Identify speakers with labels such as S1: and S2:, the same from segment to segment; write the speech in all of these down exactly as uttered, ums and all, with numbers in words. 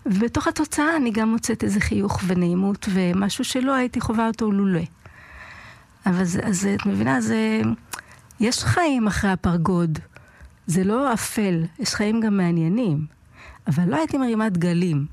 S1: ובתוך התוצאה אני גם מוצאת איזה חיוך ונעימות, ומשהו שלא הייתי חובה אותו לולא. אבל זה, אז את מבינה, זה, יש חיים אחרי הפרגוד. זה לא אפל, יש חיים גם מעניינים. אבל לא הייתי מרימה דגלים.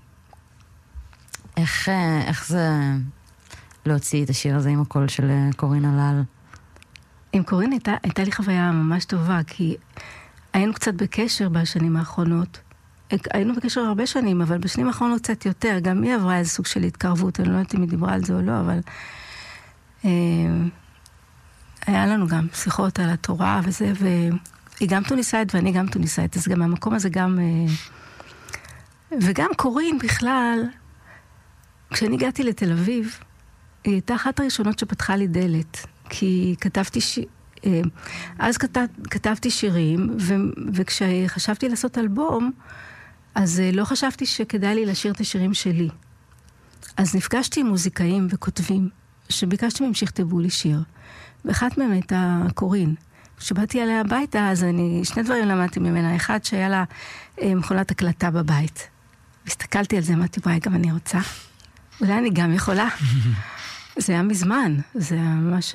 S2: איך, איך זה להוציא את השיר הזה עם הקול של קורין הלל?
S1: עם קורין הייתה, הייתה לי חוויה ממש טובה, כי היינו קצת בקשר בשנים האחרונות. היינו בקשר הרבה שנים, אבל בשנים האחרונות קצת יותר. גם היא עברה איזה סוג של התקרבות, אני לא יודעת אם היא דיברה על זה או לא, אבל אה, היה לנו גם שיחות על התורה וזה, והיא גם טוניסאית ואני גם טוניסאית, אז גם המקום הזה גם... אה, וגם קורין בכלל, כשאני הגעתי לתל אביב, היא הייתה אחת הראשונות שפתחה לי דלת, כי כתבתי ש... אז כתב... כתבתי שירים, ו... וכשחשבתי לעשות אלבום, אז לא חשבתי שכדאי לי לשיר את השירים שלי. אז נפגשתי עם מוזיקאים וכותבים, שביקשתי מהם שיכתבו לי שיר. ואחת מהם הייתה קורין. כשבאתי עליה הביתה, אז אני, שני דברים למדתי ממנה. אחד, שהיה לה מכונת הקלטה בבית. והסתכלתי על זה, אמרתי, וואי, גם אני רוצה. אולי אני גם יכולה. זה היה מזמן. זה היה ממש...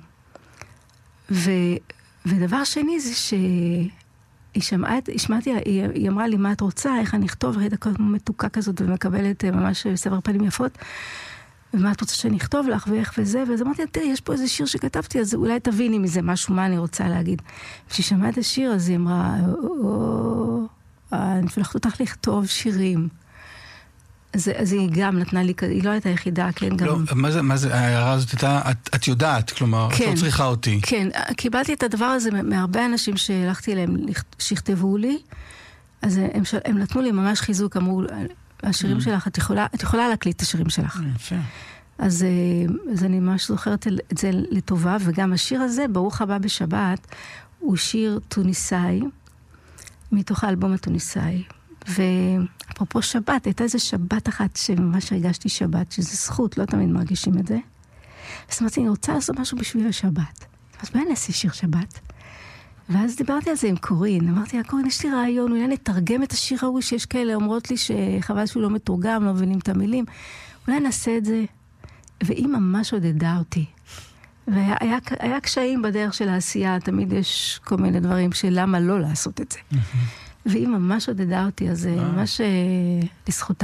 S1: ו... ודבר שני זה שהיא שמעה, שמעתי, היא, היא אמרה לי, מה את רוצה? איך אני אכתוב? ראית כמו מתוקה כזאת ומקבלת ממש סבר פנים יפות. ומה את רוצה שאני אכתוב לך ואיך וזה? ואז אמרתי, תראי, יש פה איזה שיר שכתבתי, אז אולי תביני מזה משהו, מה אני רוצה להגיד. כשהיא שמעה את השיר, אז היא אמרה, או, אני פלחת אותך לכתוב שירים. אז, אז היא גם נתנה לי, היא לא הייתה היחידה, כן, גם...
S3: לא, מה זה, מה זה, ההערה הזאת הייתה, את, את יודעת, כלומר, כן, את לא צריכה אותי.
S1: כן, קיבלתי את הדבר הזה מהרבה אנשים שהלכתי אליהם, שיכתבו לי, אז הם, הם נתנו לי ממש חיזוק, אמרו, השירים mm. שלך, את יכולה, את יכולה להקליט את השירים שלך.
S3: יפה.
S1: אז, אז אני ממש זוכרת את זה לטובה, וגם השיר הזה, ברוך הבא בשבת, הוא שיר טוניסאי, מתוך האלבום הטוניסאי. ואפרופו שבת, הייתה איזו שבת אחת שממש הרגשתי שבת, שזה זכות, לא תמיד מרגישים את זה. אז אמרתי, אני רוצה לעשות משהו בשביל השבת. אז בואי נעשה שיר שבת. ואז דיברתי על זה עם קורין. אמרתי, קורין, יש לי רעיון, אולי נתרגם את השיר ההוא, שיש כאלה אומרות לי שחבל שהוא לא מתורגם, לא מבינים את המילים. אולי נעשה את זה. והיא ממש עודדה אותי. והיה היה, היה קשיים בדרך של העשייה, תמיד יש כל מיני דברים של למה לא לעשות את זה. והיא ממש עודדה אותי, אז ממש לזכותה.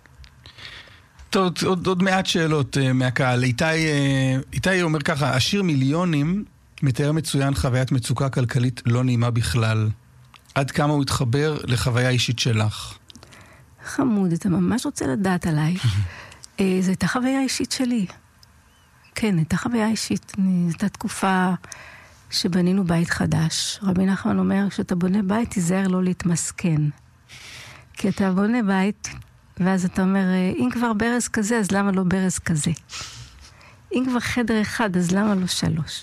S3: טוב, עוד, עוד מעט שאלות uh, מהקהל. איתי, uh, איתי אומר ככה, השיר מיליונים מתאר מצוין חוויית מצוקה כלכלית לא נעימה בכלל. עד כמה הוא התחבר לחוויה אישית שלך?
S1: חמוד, אתה ממש רוצה לדעת עליי. uh, זו הייתה חוויה אישית שלי. כן, הייתה חוויה אישית. זו הייתה תקופה שבנינו בית חדש. רבי נחמן אומר, כשאתה בונה בית, תיזהר לא להתמסכן. כי אתה בונה בית... ואז אתה אומר, אם כבר ברז כזה, אז למה לא ברז כזה? אם כבר חדר אחד, אז למה לא שלוש?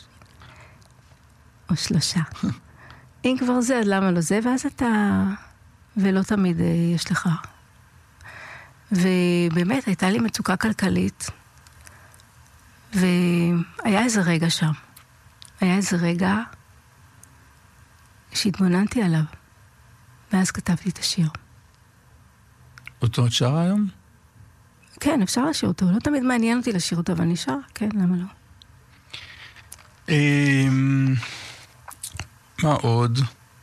S1: או שלושה. אם כבר זה, אז למה לא זה? ואז אתה... ולא תמיד יש לך. ובאמת, הייתה לי מצוקה כלכלית, והיה איזה רגע שם. היה איזה רגע שהתבוננתי עליו, ואז כתבתי את השיר.
S3: אותו את שרה היום?
S1: כן, אפשר לשיר אותו. לא תמיד מעניין אותי לשיר אותו, אבל נשאר. כן, למה לא?
S3: מה עוד?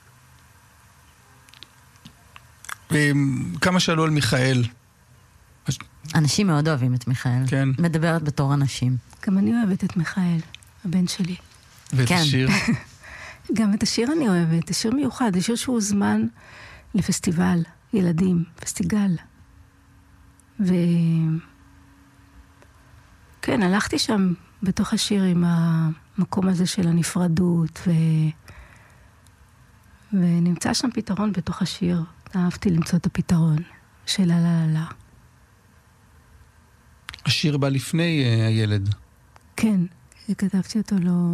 S3: כמה שאלו על מיכאל?
S2: אנשים מאוד אוהבים את מיכאל.
S3: כן.
S2: מדברת בתור אנשים.
S1: גם אני אוהבת את מיכאל, הבן שלי.
S3: ואת השיר?
S1: גם את השיר אני אוהבת. השיר מיוחד. השיר שהוא זמן לפסטיבל. ילדים, פסטיגל. ו... כן, הלכתי שם בתוך השיר עם המקום הזה של הנפרדות, ו... ונמצא שם פתרון בתוך השיר. אהבתי למצוא את הפתרון של לה לה לה.
S3: השיר בא לפני uh, הילד.
S1: כן, כתבתי אותו לא...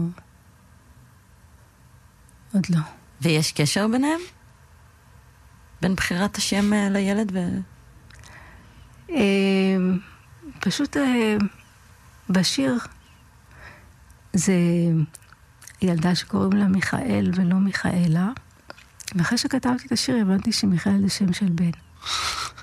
S1: עוד לא.
S2: ויש קשר ביניהם? בין בחירת השם לילד ו...
S1: פשוט בשיר זה ילדה שקוראים לה מיכאל ולא מיכאלה, ואחרי שכתבתי את השיר הבנתי שמיכאל זה שם של בן.